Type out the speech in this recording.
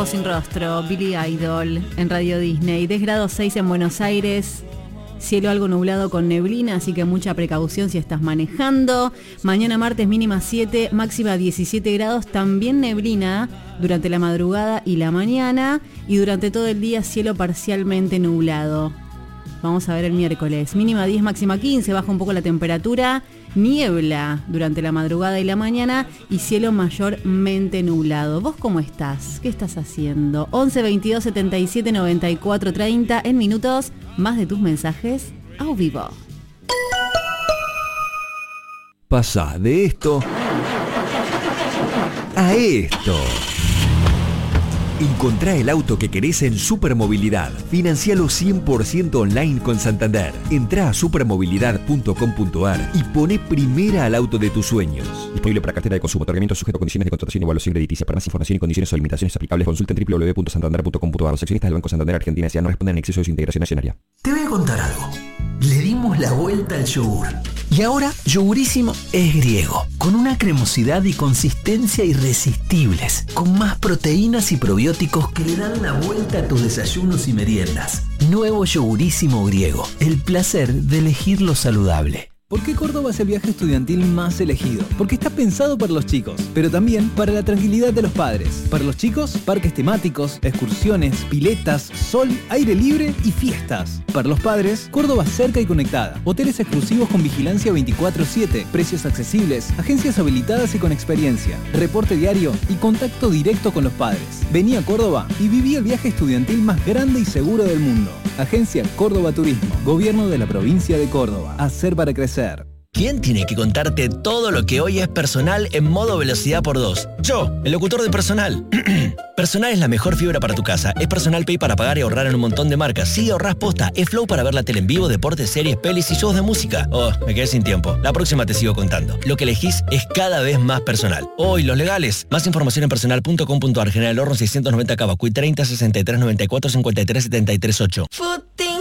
Cuerpo sin rostro, Billy Idol en Radio Disney. 10 grados 6 en Buenos Aires. Cielo algo nublado con neblina, así que mucha precaución si estás manejando. Mañana martes mínima 7, máxima 17 grados, también neblina durante la madrugada y la mañana. Y durante todo el día cielo parcialmente nublado. Vamos a ver el miércoles. Mínima 10, máxima 15, baja un poco la temperatura. Niebla durante la madrugada y la mañana y cielo mayormente nublado. ¿Vos cómo estás? ¿Qué estás haciendo? 11 22 77 94 30. En minutos, más de tus mensajes a vivo. Pasá de esto a esto. Encontrá el auto que querés en Supermovilidad. Financialo 100% online con Santander. Entrá a supermovilidad.com.ar y poné primera al auto de tus sueños. Disponible para cartera de consumo. Otorgamiento sujeto a condiciones de contratación y evaluación crediticia. Para más información y condiciones o limitaciones aplicables, consulten www.santander.com.ar. Los accionistas del Banco Santander Argentina S.A. no responden en exceso de su integración accionaria. Te voy a contar algo. Le dimos la vuelta al yogur. Y ahora, Yogurísimo es griego, con una cremosidad y consistencia irresistibles, con más proteínas y probióticos que le dan la vuelta a tus desayunos y meriendas. Nuevo Yogurísimo griego, el placer de elegir lo saludable. ¿Por qué Córdoba es el viaje estudiantil más elegido? Porque está pensado para los chicos, pero también para la tranquilidad de los padres. Para los chicos, parques temáticos, excursiones, piletas, sol, aire libre y fiestas. Para los padres, Córdoba cerca y conectada. Hoteles exclusivos con vigilancia 24/7, precios accesibles, agencias habilitadas y con experiencia, reporte diario y contacto directo con los padres. Vení a Córdoba y viví el viaje estudiantil más grande y seguro del mundo. Agencia Córdoba Turismo, Gobierno de la Provincia de Córdoba. Hacer para crecer. ¿Quién tiene que contarte todo lo que hoy es personal en modo velocidad por 2? Yo, el locutor de Personal. Personal es la mejor fibra para tu casa. Es Personal Pay para pagar y ahorrar en un montón de marcas. Sí, ahorrás posta. Es Flow para ver la tele en vivo, deportes, series, pelis y shows de música. Oh, me quedé sin tiempo. La próxima te sigo contando. Lo que elegís es cada vez más personal. Hoy, los legales. Más información en personal.com.ar. General Horno 690 Cavacuy 30 63 94 53 73 8.